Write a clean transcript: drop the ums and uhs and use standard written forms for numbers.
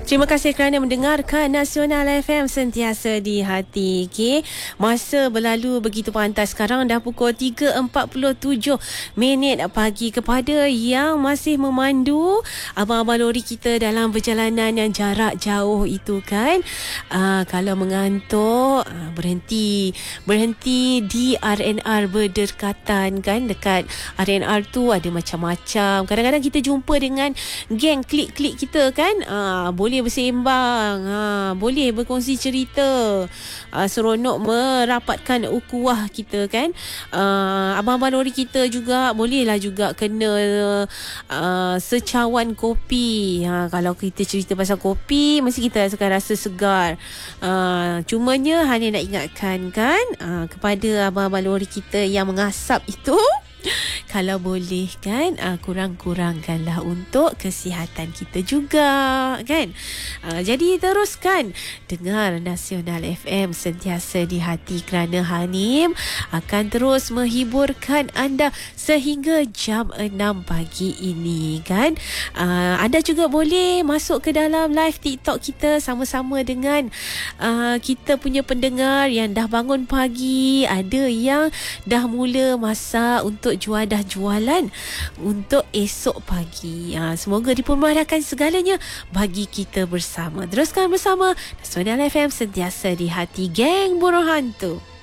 Terima kasih kerana mendengarkan Nasional FM sentiasa di hati. Okay? Masa berlalu begitu pantas. Sekarang dah pukul 3.47 pagi. Kepada yang masih memandu abang-abang lori kita dalam perjalanan yang jarak jauh itu kan, kalau mengantuk, berhenti di R&R berdekatan kan. Dekat R&R tu ada macam-macam. Kadang-kadang kita jumpa dengan geng klik-klik kita kan. Boleh bersembang, boleh berkongsi cerita, seronok merapatkan ukhuwah kita kan. Abang-abang lori kita juga bolehlah juga kena secawan kopi. Kalau kita cerita pasal kopi, mesti kita akan rasa segar. Cumanya hanya nak ingatkan kan, kepada abang-abang lori kita yang mengasap itu, kalau boleh kan, kurang-kurangkanlah untuk kesihatan kita juga kan. Jadi teruskan dengar Nasional FM sentiasa di hati, kerana Hanim akan terus menghiburkan anda sehingga jam 6 pagi ini kan. Anda juga boleh masuk ke dalam live TikTok kita sama-sama dengan kita punya pendengar yang dah bangun pagi, ada yang dah mula masak untuk jualan untuk esok pagi. Semoga dipermudahkan segalanya bagi kita bersama. Teruskan bersama Nasional FM sentiasa di hati, geng burung hantu.